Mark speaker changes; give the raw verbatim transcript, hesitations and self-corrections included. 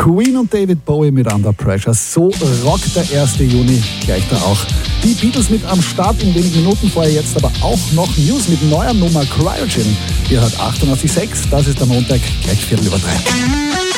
Speaker 1: Queen und David Bowie mit Under Pressure. So rockt der erste Juni gleich da auch. Die Beatles mit am Start in wenigen Minuten, vorher jetzt aber auch noch News mit neuer Nummer Cryogen. Ihr hört achtundachtzig Komma sechs, das ist der Montag, gleich Viertel über drei.